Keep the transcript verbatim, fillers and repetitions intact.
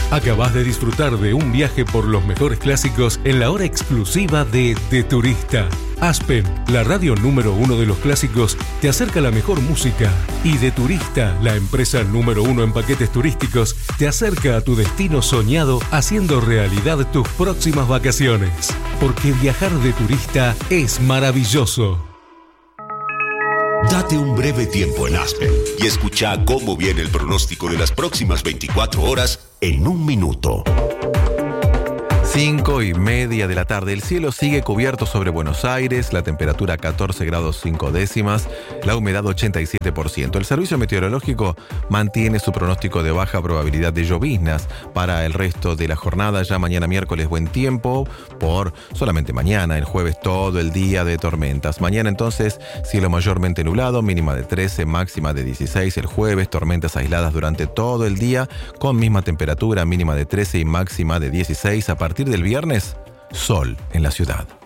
Acabás de disfrutar de un viaje por los mejores clásicos en la hora exclusiva de De Turista. Aspen, la radio número uno de los clásicos, te acerca la mejor música. Y De Turista, la empresa número uno en paquetes turísticos, te acerca a tu destino soñado, haciendo realidad tus próximas vacaciones. Porque viajar de turista es maravilloso. Date un breve tiempo en Aspen y escucha cómo viene el pronóstico de las próximas veinticuatro horas en un minuto. Cinco y media de la tarde. El cielo sigue cubierto sobre Buenos Aires, la temperatura catorce grados cinco décimas, la humedad ochenta y siete por ciento. El servicio meteorológico mantiene su pronóstico de baja probabilidad de lloviznas para el resto de la jornada. Ya mañana miércoles buen tiempo, por solamente mañana, el jueves todo el día de tormentas. Mañana entonces cielo mayormente nublado, mínima de trece, máxima de dieciséis. El jueves tormentas aisladas durante todo el día con misma temperatura, mínima de trece y máxima de dieciséis. A partir del viernes, sol en la ciudad.